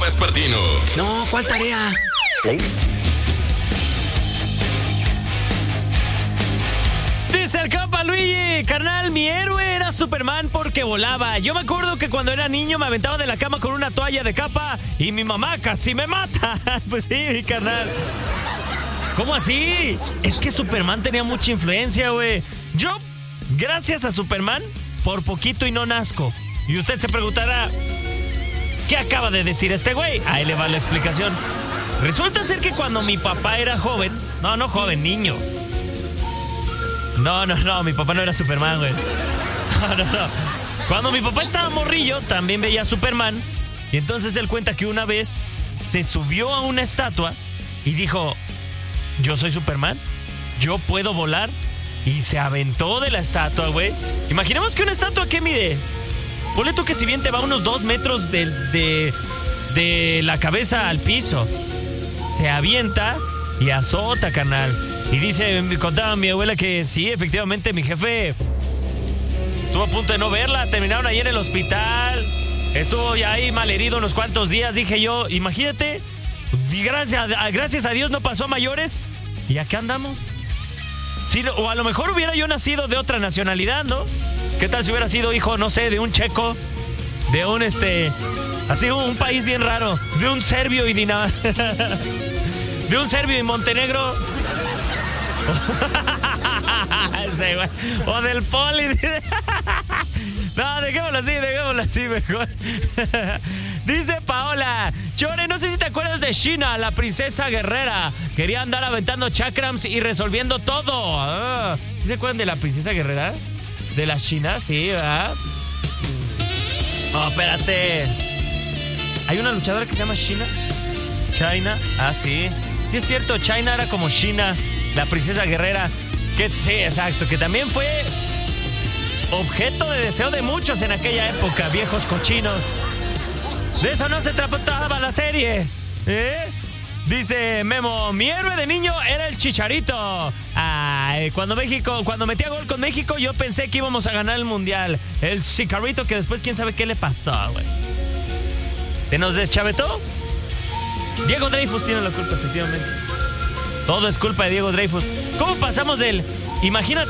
vespertino. No, ¿cuál tarea? Dice el compa Luigi, carnal, mi héroe era Superman porque volaba. Yo me acuerdo que cuando era niño me aventaba de la cama con una toalla de capa y mi mamá casi me mata. Pues sí, mi carnal. ¿Cómo así? Es que Superman tenía mucha influencia, güey. Yo, gracias a Superman, por poquito y no nazco. Y usted se preguntará, ¿qué acaba de decir este güey? Ahí le va la explicación. Resulta ser que cuando mi papá era joven, no joven, niño. No, mi papá no era Superman, güey. No. Cuando mi papá estaba morrillo, también veía a Superman. Y entonces él cuenta que una vez se subió a una estatua y dijo, yo soy Superman, yo puedo volar. Y se aventó de la estatua, güey. Imaginemos que una estatua, ¿qué mide? Ponle tú que si bien te va unos 2 metros de la cabeza al piso. Se avienta y azota, carnal. Y me contaba mi abuela que sí, efectivamente, mi jefe estuvo a punto de no verla. Terminaron ahí en el hospital. Estuvo ya ahí malherido unos cuantos días, dije yo. Imagínate, y gracias a Dios no pasó a mayores. Y acá andamos. Sí, o a lo mejor hubiera yo nacido de otra nacionalidad, ¿no? ¿Qué tal si hubiera sido hijo, no sé, de un checo, de un así un país bien raro, de un serbio y de un serbio y Montenegro? Sí, güey. O del poli. No, dejémoslo así mejor. Dice Paola, Chore, no sé si te acuerdas de Sheena, la princesa guerrera. Quería andar aventando chakrams y resolviendo todo. ¿Sí se acuerdan de la princesa guerrera? ¿De la Sheena? Sí, ¿verdad? No, espérate. ¿Hay una luchadora que se llama Sheena? China. Ah, sí. Sí es cierto, China era como Sheena, la princesa guerrera. Sí, exacto, que también fue objeto de deseo de muchos en aquella época, viejos cochinos. De eso no se trataba la serie, ¿eh? Dice Memo, mi héroe de niño era el Chicharito. Ay, cuando metía gol con México, yo pensé que íbamos a ganar el mundial. El Chicharito, que después quién sabe qué le pasó, güey. ¿Se nos deschavetó? Diego Dreyfus tiene la culpa, efectivamente. Todo es culpa de Diego Dreyfus. ¿Cómo pasamos del... Imagínate